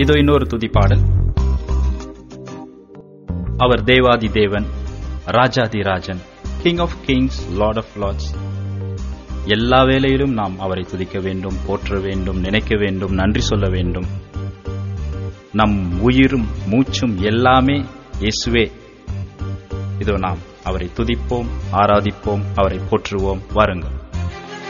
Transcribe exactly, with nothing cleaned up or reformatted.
இதோ இன்னொரு துதி பாடல். அவர் தேவாதி தேவன், ராஜாதி Rajan, king of Kings, Lord of Lord's. எல்லா வேளையிலும் நாம் அவரை துதிக்க வேண்டும், போற்ற வேண்டும், நினைக்க வேண்டும், நன்றி சொல்ல வேண்டும். நம் உயிரும் மூச்சும் எல்லாமே இயேசுவே. இதோ நாம் அவரை துதிப்போம், ஆராதிப்போம், அவரை போற்றுவோம். வாருங்கள்.